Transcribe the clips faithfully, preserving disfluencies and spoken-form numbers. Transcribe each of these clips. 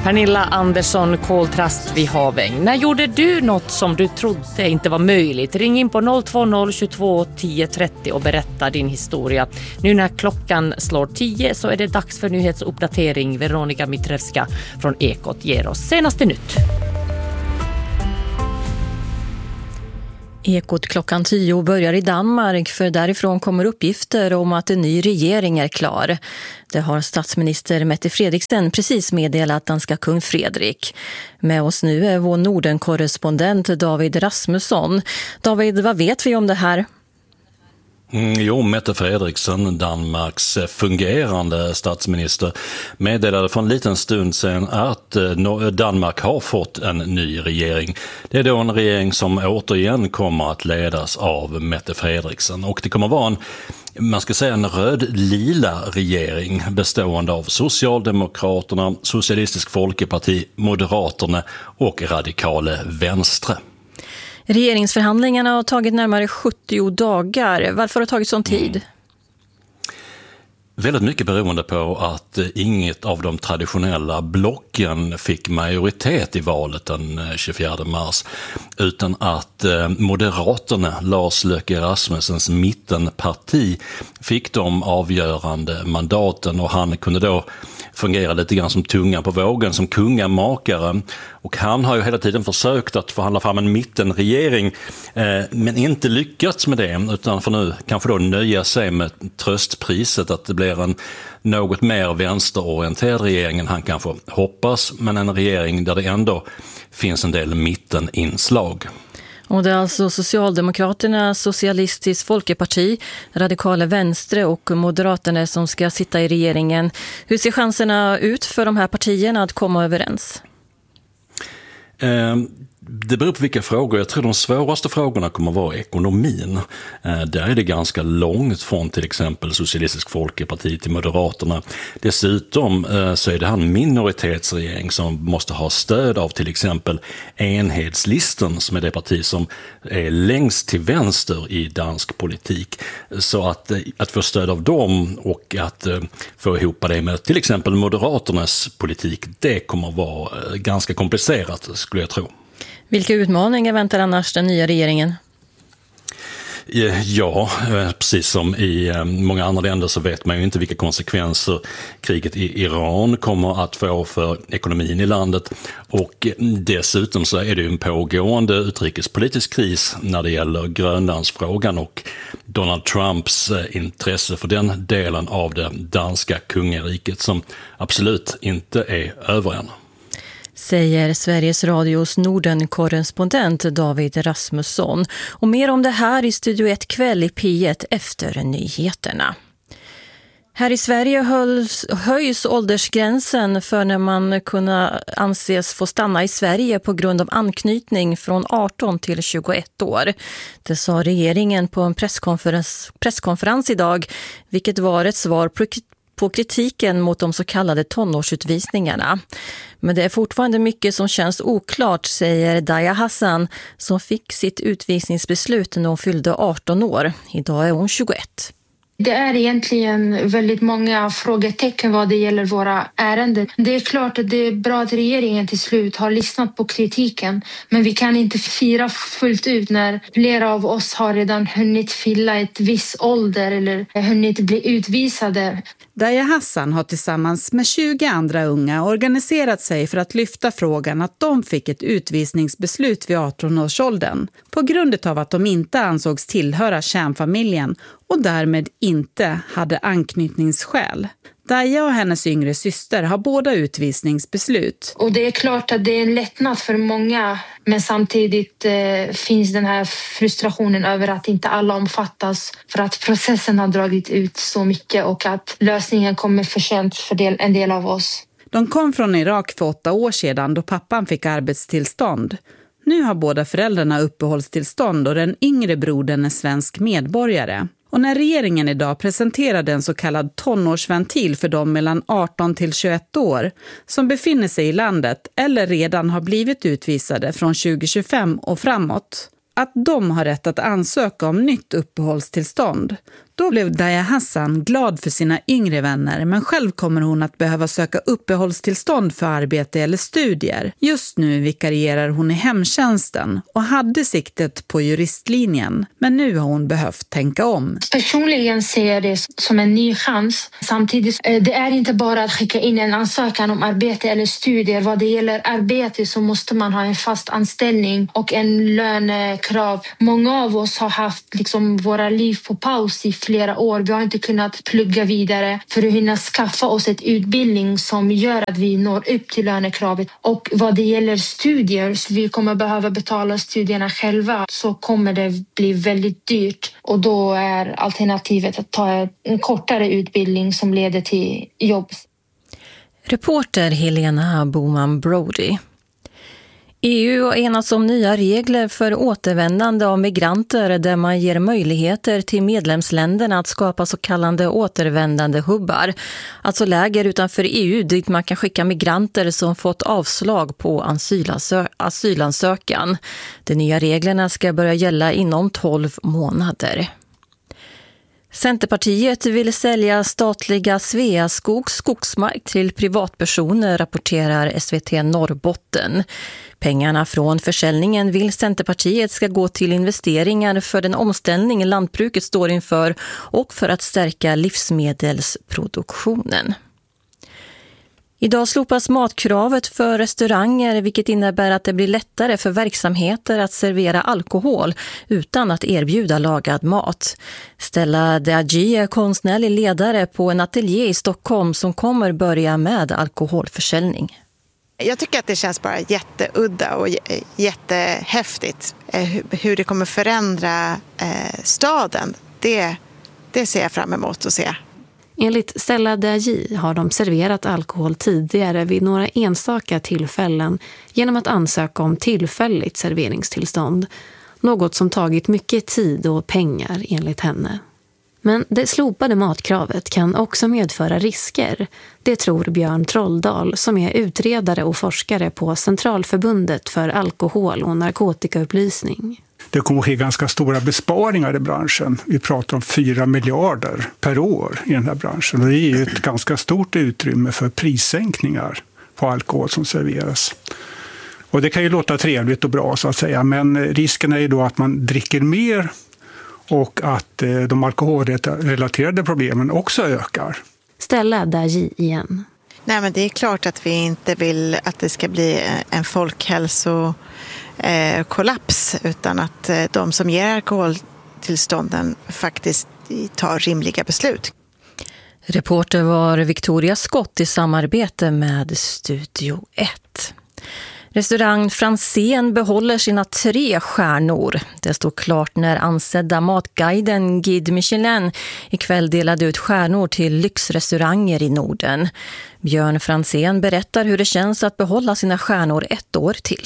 Pernilla Andersson, koltrast vid Haväng. När gjorde du något som du trodde inte var möjligt? Ring in på noll två noll tjugotvå tio trettio och berätta din historia. Nu när klockan slår tio så är det dags för nyhetsuppdatering. Veronika Mitrevska från Ekot ger oss senaste nytt. Ekot klockan tio börjar i Danmark, för därifrån kommer uppgifter om att en ny regering är klar. Det har statsminister Mette Frederiksen precis meddelat danska kung Fredrik. Med oss nu är vår Norden-korrespondent David Rasmusson. David, vad vet vi om det här? Mm, jo, Mette Frederiksen, Danmarks fungerande statsminister, meddelade för en liten stund sedan att Danmark har fått en ny regering. Det är då en regering som återigen kommer att ledas av Mette Frederiksen, och det kommer vara en Man ska säga en röd-lila regering bestående av Socialdemokraterna, Socialistisk Folkeparti, Moderaterna och Radikale Venstre. Regeringsförhandlingarna har tagit närmare sjuttio dagar. Varför har det tagit sån tid? Mm. Väldigt mycket beroende på att inget av de traditionella blocken fick majoritet i valet den tjugofjärde mars, utan att Moderaterna, Lars Løkke Rasmussens mittenparti, fick de avgörande mandaten, och han kunde då fungera lite grann som tunga på vågen, som kungamakare. Och han har ju hela tiden försökt att förhandla fram en mittenregering, eh, men inte lyckats med det, utan för nu kanske då nöja sig med tröstpriset att det blir en något mer vänsterorienterad regering än han kanske hoppas, men en regering där det ändå finns en del mitteninslag. Och det är alltså Socialdemokraterna, Socialistisk Folkeparti, Radikale Venstre och Moderaterna som ska sitta i regeringen. Hur ser chanserna ut för de här partierna att komma överens? Eh, det beror på vilka frågor. Jag tror de svåraste frågorna kommer att vara ekonomin. Eh, där är det ganska långt från till exempel Socialistisk Folkeparti till Moderaterna. Dessutom eh, så är det en minoritetsregering som måste ha stöd av till exempel Enhedslisten, som är det parti som är längst till vänster i dansk politik. Så att, eh, att få stöd av dem och att eh, få ihop det med till exempel Moderaternas politik, det kommer att vara eh, ganska komplicerat, skulle jag tro. Vilka utmaningar väntar annars den nya regeringen? Ja, precis som i många andra länder så vet man ju inte vilka konsekvenser kriget i Iran kommer att få för ekonomin i landet, och dessutom så är det ju en pågående utrikespolitisk kris när det gäller Grönlandsfrågan och Donald Trumps intresse för den delen av det danska kungariket som absolut inte är över än. Säger Sveriges Radios Norden-korrespondent David Rasmusson. Och mer om det här i Studio ett kväll i P ett efter nyheterna. Här i Sverige hölls, höjs åldersgränsen för när man kunna anses få stanna i Sverige på grund av anknytning från arton till tjugoett år. Det sa regeringen på en presskonferens, presskonferens idag, vilket var ett svar på på kritiken mot de så kallade tonårsutvisningarna. Men det är fortfarande mycket som känns oklart, säger Daya Hassan, som fick sitt utvisningsbeslut när hon fyllde arton år. Idag är hon tjugoett. Det är egentligen väldigt många frågetecken vad det gäller våra ärenden. Det är klart att det är bra att regeringen till slut har lyssnat på kritiken, men vi kan inte fira fullt ut när flera av oss har redan hunnit fylla ett viss ålder eller hunnit bli utvisade. Daya Hassan har tillsammans med tjugo andra unga organiserat sig för att lyfta frågan att de fick ett utvisningsbeslut vid arton-årsåldern på grund av att de inte ansågs tillhöra kärnfamiljen och därmed inte hade anknytningsskäl. Daya och hennes yngre syster har båda utvisningsbeslut. Och det är klart att det är en lättnad för många, men samtidigt eh, finns den här frustrationen över att inte alla omfattas för att processen har dragit ut så mycket och att lösningen kommer för sent för del, en del av oss. De kom från Irak för åtta år sedan då pappan fick arbetstillstånd. Nu har båda föräldrarna uppehållstillstånd och den yngre brodern är svensk medborgare. Och när regeringen idag presenterade en så kallad tonårsventil för dem mellan arton till tjugoett år som befinner sig i landet eller redan har blivit utvisade från tjugo tjugofem och framåt, att de har rätt att ansöka om nytt uppehållstillstånd. Då blev Daya Hassan glad för sina yngre vänner, men själv kommer hon att behöva söka uppehållstillstånd för arbete eller studier. Just nu vikarierar hon i hemtjänsten och hade siktet på juristlinjen, men nu har hon behövt tänka om. Personligen ser jag det som en ny chans. Samtidigt, det är inte bara att skicka in en ansökan om arbete eller studier. Vad det gäller arbete så måste man ha en fast anställning och en lönekrav. Många av oss har haft liksom våra liv på paus i flera år. Vi har inte kunnat plugga vidare för att hinna skaffa oss ett utbildning som gör att vi når upp till lönekravet. Och vad det gäller studier, så vi kommer behöva betala studierna själva, så kommer det bli väldigt dyrt. Och då är alternativet att ta en kortare utbildning som leder till jobb. Reporter Helena Boman Brody. E U har enats om nya regler för återvändande av migranter där man ger möjligheter till medlemsländerna att skapa så kallade återvändande hubbar. Alltså läger utanför E U dit man kan skicka migranter som fått avslag på asylansö- asylansökan. De nya reglerna ska börja gälla inom tolv månader. Centerpartiet vill sälja statliga Sveaskogs skogsmark till privatpersoner, rapporterar S V T Norrbotten. Pengarna från försäljningen vill Centerpartiet ska gå till investeringar för den omställning lantbruket står inför och för att stärka livsmedelsproduktionen. Idag slopas matkravet för restauranger, vilket innebär att det blir lättare för verksamheter att servera alkohol utan att erbjuda lagad mat. Stella Deagi är konstnärlig ledare på en ateljé i Stockholm som kommer börja med alkoholförsäljning. Jag tycker att det känns bara jätteudda och jättehäftigt. Hur det kommer förändra staden, det, det ser jag fram emot att se. Enligt Stella Deagi har de serverat alkohol tidigare vid några enstaka tillfällen genom att ansöka om tillfälligt serveringstillstånd. Något som tagit mycket tid och pengar enligt henne. Men det slopade matkravet kan också medföra risker. Det tror Björn Trolldal som är utredare och forskare på Centralförbundet för alkohol- och narkotikaupplysning. Det kommer att ske ganska stora besparingar i branschen. Vi pratar om fyra miljarder per år i den här branschen. Och det är ju ett ganska stort utrymme för prissänkningar på alkohol som serveras. Och det kan ju låta trevligt och bra så att säga. Men risken är ju då att man dricker mer och att de alkoholrelaterade problemen också ökar. Stella Deagi igen. Nej, men det är klart att vi inte vill att det ska bli en folkhälso Eh, kollaps, utan att eh, de som ger alkoholtillstånden faktiskt tar rimliga beslut. Reporter var Victoria Skott i samarbete med Studio ett. Restaurang Franzén behåller sina tre stjärnor. Det stod klart när ansedda matguiden Guide Michelin ikväll delade ut stjärnor till lyxrestauranger i Norden. Björn Franzén berättar hur det känns att behålla sina stjärnor ett år till.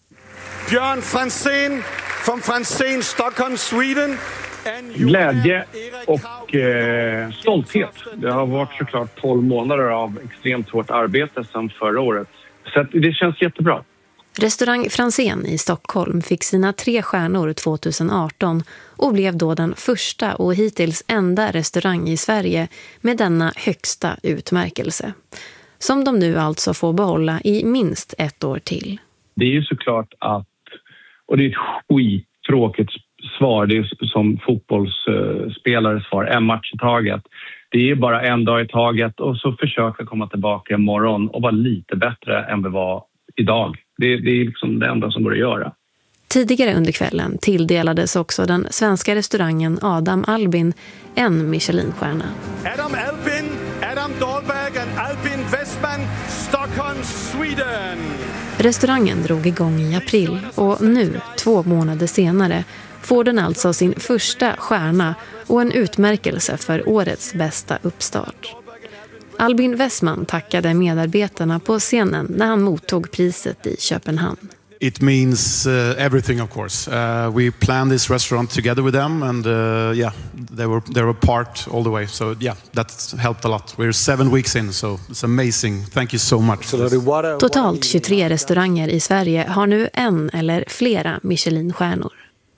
Björn Franzén från Franzén, Stockholm, Sweden. Glädje och eh, stolthet. Det har varit såklart tolv månader av extremt hårt arbete sedan förra året. Så att det känns jättebra. Restaurang Franzén i Stockholm fick sina tre stjärnor tjugoarton och blev då den första och hittills enda restaurang i Sverige med denna högsta utmärkelse. Som de nu alltså får behålla i minst ett år till. Det är ju såklart att, och det är ett skittråkigt svar, det är som fotbollsspelares svar, en match i taget. Det är bara en dag i taget och så försöka komma tillbaka imorgon och vara lite bättre än vi var idag. Det, det är liksom det enda som går att göra. Tidigare under kvällen tilldelades också den svenska restaurangen Adam Albin en Michelinstjärna. Adam Albin, Adam Dahlberg och Albin Westman, Stockholm, Sweden. Restaurangen drog igång i april och nu, två månader senare, får den alltså sin första stjärna och en utmärkelse för årets bästa uppstart. Albin Westman tackade medarbetarna på scenen när han mottog priset i Köpenhamn. It means uh, everything, of course. Uh, we planned this restaurant together with them, and uh, yeah, they were they were part all the way. So yeah, that's helped a lot. We're seven weeks in, so it's amazing. Thank you so much. Totalt tjugotre restauranger i Sverige har nu en eller flera Michelinstjärnor.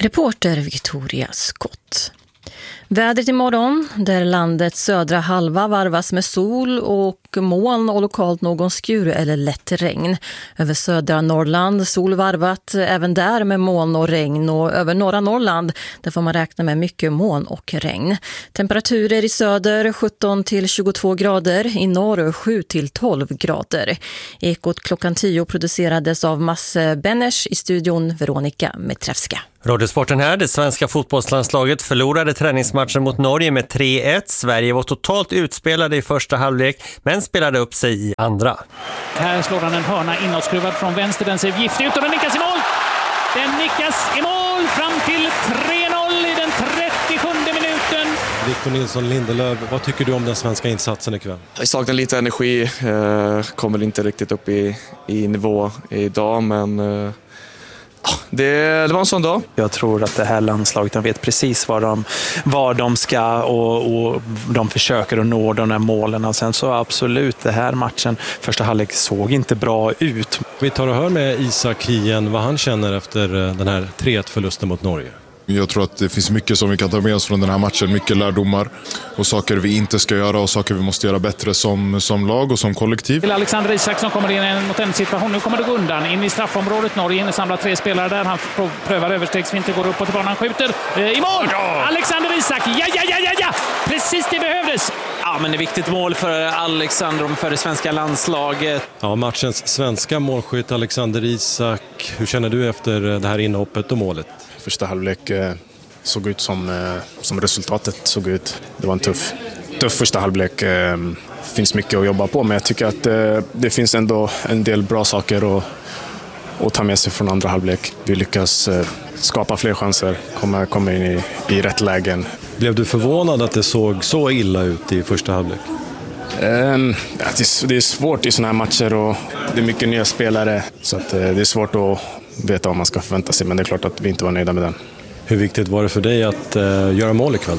Reporter Victoria Skott. Vädret imorgon, där landets södra halva varvas med sol och moln och lokalt någon skur eller lätt regn. Över södra Norrland sol varvat även där med moln och regn, och över norra Norrland där får man räkna med mycket moln och regn. Temperaturer i söder sjutton till tjugotvå grader, i norr sju till tolv grader. Ekot klockan tio producerades av Masse Benners, i studion Veronica Metrevska. Radiosporten här. Det svenska fotbollslandslaget förlorade träningsmatchen mot Norge med tre ett. Sverige var totalt utspelade i första halvlek men spelade upp sig i andra. Här slår han en hörna inåtskruvad från vänster. Den ser giftig ut och den nickas i mål. Den nickas i mål fram till tre noll i den trettiosjunde minuten. Victor Nilsson Lindelöf, vad tycker du om den svenska insatsen ikväll? Jag saknar lite energi. Kommer inte riktigt upp i, i nivå idag, men... Det, det var en sån dag. Jag tror att det här landslaget, de vet precis vad de, vad de ska och, och de försöker att nå de här målen. Och sen så absolut, det här matchen, första halvlek såg inte bra ut. Vi tar och hör med Isak Hien vad han känner efter den här tre ett-förlusten mot Norge. Jag tror att det finns mycket som vi kan ta med oss från den här matchen. Mycket lärdomar och saker vi inte ska göra och saker vi måste göra bättre som, som lag och som kollektiv. Till Alexander Isak som kommer in mot en situation. Nu kommer det gå undan. In i straffområdet. Norge samlar tre spelare där. Han prövar överstegsfinter, går upp på banan, skjuter. I mål! Ja! Alexander Isak! Ja, ja, ja, ja, ja! Precis det behövdes! Ja, men det är viktigt mål för Alexander och för det svenska landslaget. Ja, matchens svenska målskytt Alexander Isak. Hur känner du efter det här inhoppet och målet? Första halvlek eh, såg ut som, eh, som resultatet såg ut. Det var en tuff, tuff första halvlek. Det eh, finns mycket att jobba på, men jag tycker att eh, det finns ändå en del bra saker att, att ta med sig från andra halvlek. Vi lyckas eh, skapa fler chanser, komma, komma in i, i rätt lägen. Blev du förvånad att det såg så illa ut i första halvlek? Eh, det, är, det är svårt i såna här matcher och det är mycket nya spelare, så att, eh, det är svårt att veta vad man ska förvänta sig, men det är klart att vi inte var nöjda med den. Hur viktigt var det för dig att uh, göra mål ikväll?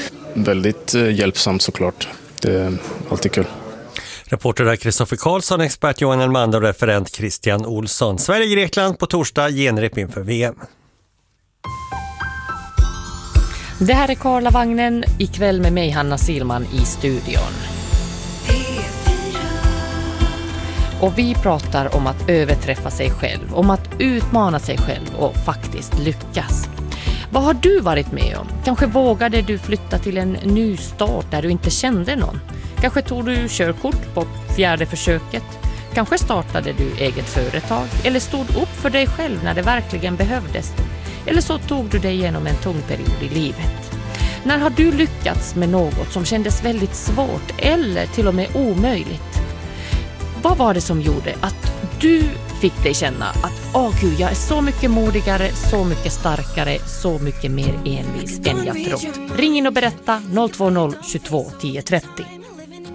Väldigt uh, hjälpsamt såklart. Det är alltid kul. Reporter är Kristoffer Karlsson, expert Johan Elmander och referent Christian Olsson. Sverige-Grekland på torsdag, genrep inför V M. Det här är Karlavagnen, ikväll med mig Hanna Silman i studion. Och vi pratar om att överträffa sig själv, om att utmana sig själv och faktiskt lyckas. Vad har du varit med om? Kanske vågade du flytta till en ny stad där du inte kände någon? Kanske tog du körkort på fjärde försöket? Kanske startade du eget företag? Eller stod upp för dig själv när det verkligen behövdes? Eller så tog du dig igenom en tung period i livet? När har du lyckats med något som kändes väldigt svårt eller till och med omöjligt? Vad var det som gjorde att du fick dig känna att åh gud, jag är så mycket modigare, så mycket starkare, så mycket mer envis än jag trott? Ring in och berätta noll två noll tjugotvå tio trettio.